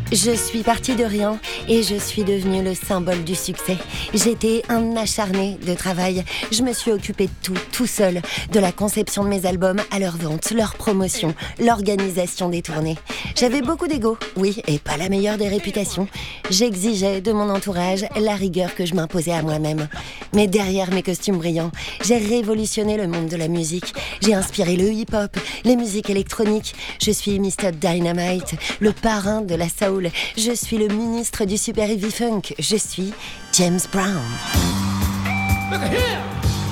Je suis partie de rien et je suis devenue le symbole du succès. J'étais un acharné de travail. Je me suis occupée de tout seul. De la conception de mes albums à leur vente, leur promotion, l'organisation des tournées. J'avais beaucoup d'ego, oui, et pas la meilleure des réputations. J'exigeais de mon entourage la rigueur que je m'imposais à moi-même. Mais derrière mes costumes brillants, j'ai révolutionné le monde de la musique. J'ai inspiré le hip-hop, les musiques électroniques. Je suis Mr. Dynamite, le parrain de la soul. Je suis le ministre du super heavy funk. Je suis James Brown. Look at here.